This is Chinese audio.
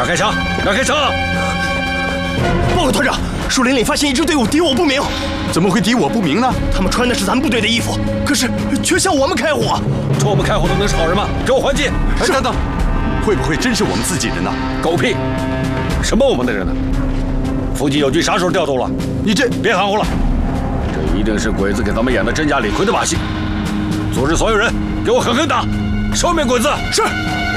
开枪！让开枪！ 报告团长，树林里发现一支队伍敌我不明。 怎么会敌我不明呢？ 他们穿的是咱们部队的衣服，可是却向我们开火。 冲我们开火的能是好人吗？给我还击！ 哎，等等，会不会真是我们自己人呢？ 狗屁！什么我们的人呢？附近有军啥时候调动了？ 你这别含糊了，这一定是鬼子给咱们演的真假李逵的把戏。组织所有人给我狠狠打，消灭鬼子！ 是。